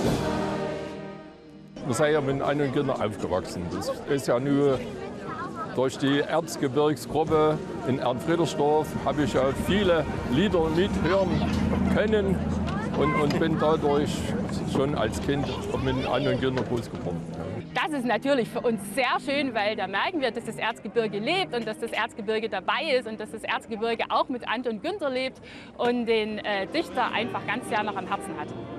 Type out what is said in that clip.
Wir sind ja mit Anton Günther aufgewachsen. Das ist ja nur durch die Erzgebirgsgruppe in Ernfriedersdorf habe ich ja viele Lieder mithören können und bin dadurch schon als Kind mit Anton Günther groß geworden. Das ist natürlich für uns sehr schön, weil da merken wir, dass das Erzgebirge lebt und dass das Erzgebirge dabei ist und dass das Erzgebirge auch mit Anton Günther lebt und den Dichter einfach ganz sehr noch am Herzen hat.